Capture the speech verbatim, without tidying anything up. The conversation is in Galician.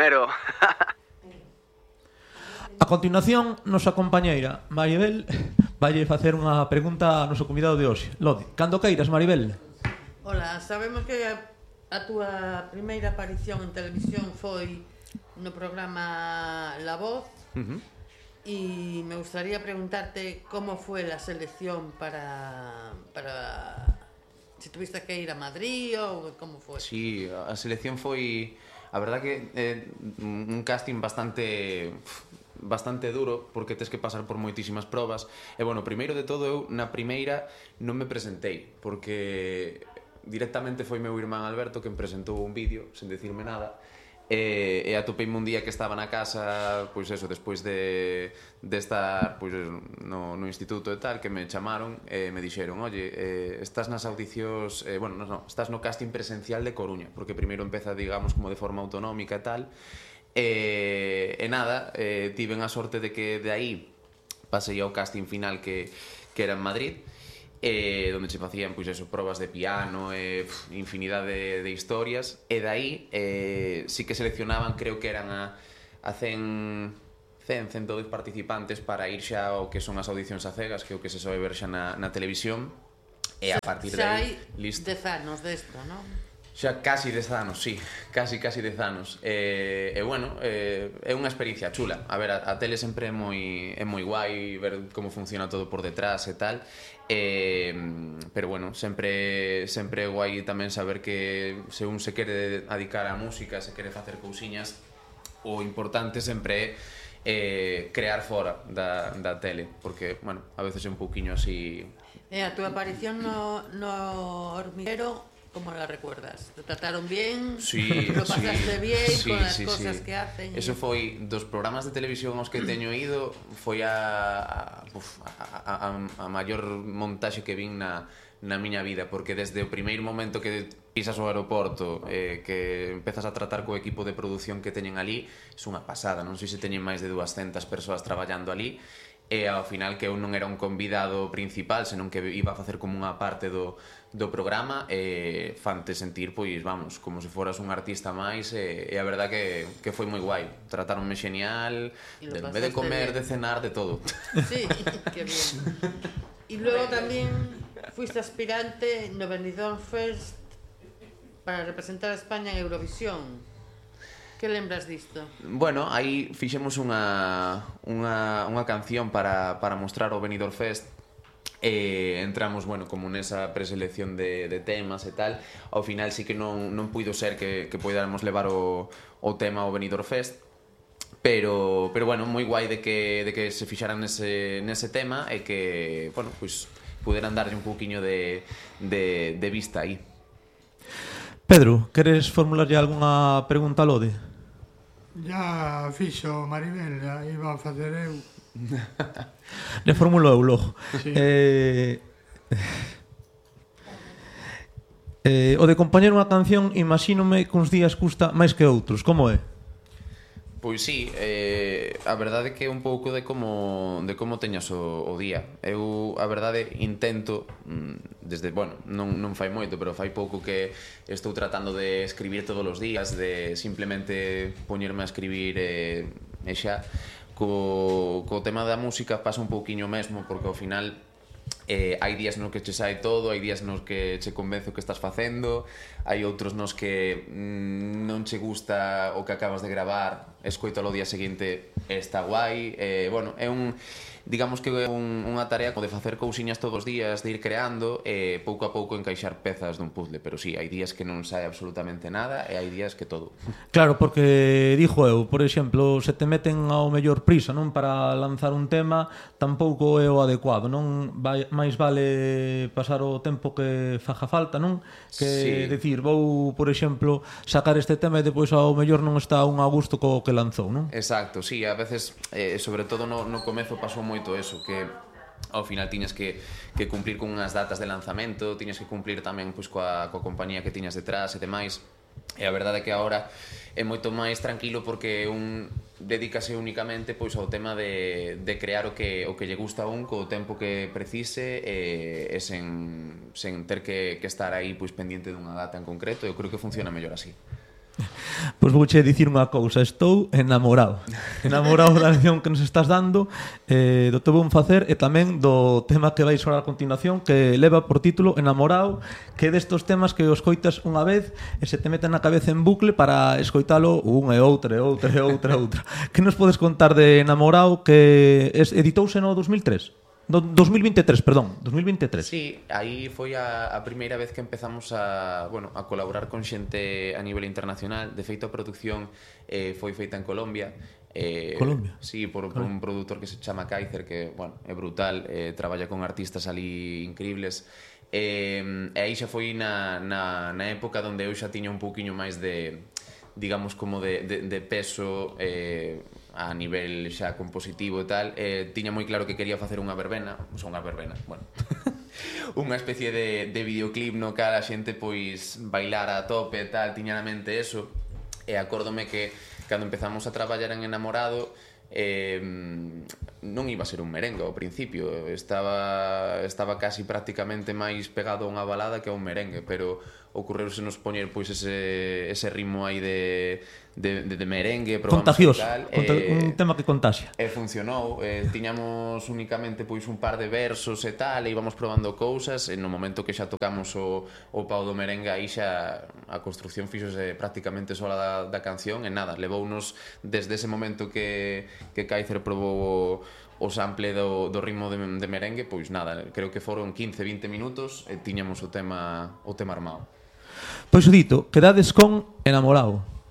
primero. A continuación, nosa compañeira Maribel vaille facer unha pregunta ao noso convidado de hoxe. Lodi, cando queiras, Maribel. Ola, sabemos que a, a túa primeira aparición en televisión foi no programa La Voz. Uh-huh. Y me gustaría preguntarte cómo fue la selección para, para si tuviste que ir a Madrid o cómo fue. Sí, a selección foi, a verdad que eh, un casting bastante bastante duro, porque tes que pasar por moitísimas probas. E bueno, primeiro de todo, eu na primeira non me presentei, porque directamente foi meu irmán Alberto quen presentou un vídeo sen decirme nada. E, e atopeime un día que estaba na casa, pois eso, despois de, de estar pois, no, no instituto e tal, que me chamaron e me dixeron, oye, eh, estás nas audicións, eh, bueno, no, no, estás no casting presencial de Coruña, porque primeiro empeza, digamos, como de forma autonómica e tal, e, e nada, eh, tiven a sorte de que de aí pasei ao casting final que, que era en Madrid, eh, donde se facían pois eso, probas de piano e pff, infinidade de, de historias, e dai eh, sí que seleccionaban, creo que eran a, a cen, cen, cento dez participantes para ir xa ao que son as audicións a cegas, que é o que se sobe ver xa na, na televisión, e a partir de aí, listo. Xa hai dez anos desto, non? Xa casi dez anos, sí, casi, casi dez anos. E, e bueno, eh, é unha experiencia chula. A ver, a, a tele sempre é moi, é moi guai ver como funciona todo por detrás e tal. Eh, pero bueno, sempre sempre é guai tamén saber que se un se quere dedicar á música, se quere facer cousiñas, o importante sempre é eh, crear fora da, da tele, porque, bueno, a veces é un pouquiño así... E a túa aparición no, no Hormiguero, ¿cómo la recuerdas? ¿Te trataron bien? Sí, ¿Lo pasaste sí, bien sí, con las sí, cosas sí. que hacen? Eso foi dos programas de televisión aos que teño ido, foi a, a, uf, a, a, a maior montaxe que vin na, na miña vida, porque desde o primeiro momento que pisas o aeroporto, eh, que empezas a tratar co equipo de produción que teñen ali, é unha pasada, non sei se teñen máis de duascentas persoas traballando ali, e ao final que eu non era un convidado principal, senón que iba a facer como unha parte do, do programa, e fante sentir, pois, vamos, como se foras un artista máis, e, e a verdad que, que foi moi guai. Tratáronme genial, de, en vez de comer, bien. De cenar, de todo. Sí, que bien. Y luego también fuiste aspirante no Benidorm Fest para representar a España en Eurovisión. Que lembras disto? Bueno, aí fixemos unha, unha, unha canción para, para mostrar o Benidorm Fest, e entramos, bueno, como nesa preselección de, de temas e tal. Ao final sí que non, non puido ser que, que podáramos levar o, o tema ao Benidorm Fest, pero, pero bueno, moi guai de que, de que se fixaran nese, nese tema, e que, bueno, pois puderan darlle un pouquiño de, de, de vista aí. Pedro, queres formularlle algunha pregunta a Lode? Ya fixo Maribel, ya iba a facer eu. Le formulo eu logo. Sí. Eh, eh, o de compoñer unha canción, imagínome que uns días custa máis que outros, como é? Pois sí, eh, a verdade que é un pouco de como de como teñas o, o día. Eu, a verdade, intento desde, bueno, non, non fai moito, pero fai pouco que estou tratando de escribir todos os días, de simplemente poñerme a escribir e, e xa. Co, co tema da música pasa un pouquiño mesmo, porque ao final eh, hai días nos que che sai todo, hai días nos que che convence o que estás facendo, hai outros nos que mm, non che gusta o que acabas de gravar, escoítalo o día seguinte e está guai. Eh, bueno, é un, digamos que é un, unha tarea de facer cousiñas todos os días, de ir creando e pouco a pouco encaixar pezas dun puzzle, pero sí, hai días que non sai absolutamente nada e hai días que todo. Claro, porque dixo eu, por exemplo, se te meten ao mellor prisa, non, para lanzar un tema, tampouco é o adecuado, non? Vai, máis vale pasar o tempo que faja falta, non? Que sí. Decir, vou, por exemplo, sacar este tema e depois ao mellor non está un a gusto co que lanzou, non? Exacto, sí, a veces, eh, sobre todo no, no comezo pasou moito eso, que ao final tiñas que, que cumplir con unhas datas de lanzamento, tiñas que cumplir tamén pois, coa, coa compañía que tiñas detrás e demais, e a verdade é que agora é moito máis tranquilo porque un dedícase únicamente pois ao tema de, de crear o que, o que lle gusta a un co tempo que precise e, e sen, sen ter que, que estar aí pois, pendiente dunha data en concreto. Eu creo que funciona mellor así. Pois vouche dicir unha cousa, estou enamorado. Enamorado da lección que nos estás dando, eh, do teu bon facer e tamén do tema que vais falar a continuación, que leva por título Enamorado, que é destos temas que os coitas unha vez e se te meten na cabeza en bucle para escoitalo unha e outra e outra e outra e outra. Que nos podes contar de Enamorado, que es, editouse no dos mil tres? Do, dos mil veintitrés, perdón, dos mil veintitrés. Sí, aí foi a, a primeira vez que empezamos a, bueno, a colaborar con xente a nivel internacional. De feito, a produción eh, foi feita en Colombia. Eh, Colombia? Sí, por, por un produtor que se chama Kaiser, que, bueno, é brutal, eh, traballa con artistas ali increíbles. Eh, e aí xa foi na, na, na época onde eu xa tiña un pouquiño máis de, digamos, como de, de, de peso eh, a nivel xa compositivo e tal. Eh, tiña moi claro que quería facer unha verbena, ou sea, unha verbena, bueno, unha especie de, de videoclip no cal a xente pois bailar a tope e tal, tiña na mente eso. E acórdome que cando empezamos a traballar en Enamorado, eh, non iba a ser un merengue ao principio, estaba estaba casi prácticamente máis pegado a unha balada que a un merengue, pero ocorreuse nos poñer pois ese ese ritmo aí de de, de, de merengue, contagioso, tal, Conta eh, un tema que contaxia. E funcionou, eh, tiñamos únicamente pois un par de versos e tal, e íbamos probando cousas, e no momento que xa tocamos o, o pau do merengue, aí xa a construcción fixose prácticamente sola da, da canción, e nada, levounos desde ese momento que, que Kaiser probou o, o sample do, do ritmo de, de merengue, pois nada, creo que foron quince a vinte minutos e tiñamos o tema, o tema armado. Pois o dito, quedades con Enamorado.